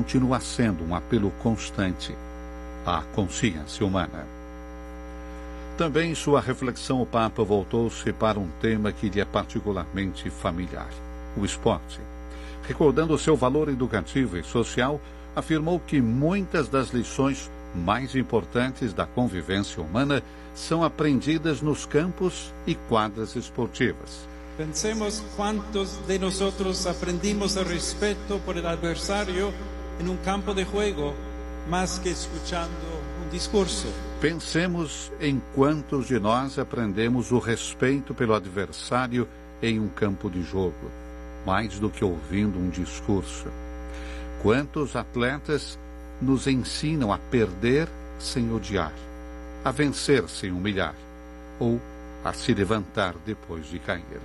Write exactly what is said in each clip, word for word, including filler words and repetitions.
continua sendo um apelo constante à consciência humana. Também em sua reflexão o Papa voltou-se para um tema que lhe é particularmente familiar, o esporte. Recordando seu valor educativo e social, afirmou que muitas das lições mais importantes da convivência humana são aprendidas nos campos e quadras esportivas. Pensemos quantos de nós aprendimos o respeito por el adversário em um campo de juego, mais que escuchando um discurso. Pensemos em quantos de nós aprendemos o respeito pelo adversário em um campo de jogo, mais do que ouvindo um discurso. Quantos atletas nos ensinam a perder sem odiar, a vencer sem humilhar, ou a se levantar depois de cair.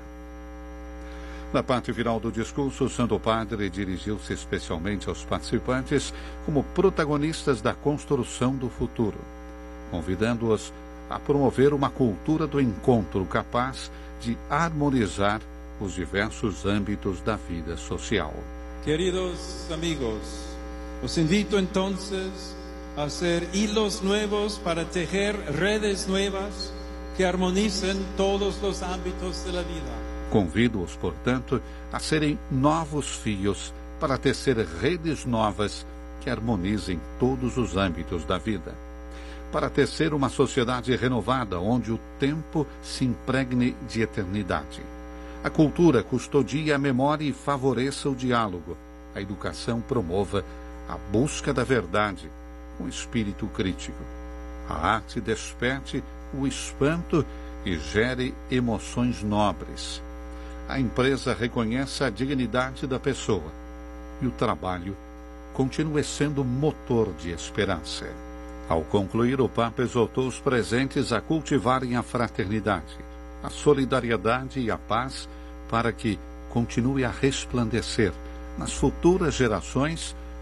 Na parte final do discurso, o Santo Padre dirigiu-se especialmente aos participantes como protagonistas da construção do futuro, convidando-os a promover uma cultura do encontro capaz de harmonizar os diversos âmbitos da vida social. Queridos amigos, os invito entonces a hacer hilos nuevos para tejer redes nuevas que armonicen todos los ámbitos de la vida. Convido-os, portanto, a serem novos fios para tecer redes novas que harmonizem todos os âmbitos da vida, para tecer uma sociedade renovada onde o tempo se impregne de eternidade. A cultura custodie a memória e favoreça o diálogo. A educação promova a busca da verdade com espírito crítico. A arte desperte o espanto e gere emoções nobres. A empresa reconheça a dignidade da pessoa e o trabalho continue sendo motor de esperança. Ao concluir, o Papa exortou os presentes a cultivarem a fraternidade, a solidariedade e a paz para que continue a resplandecer nas futuras gerações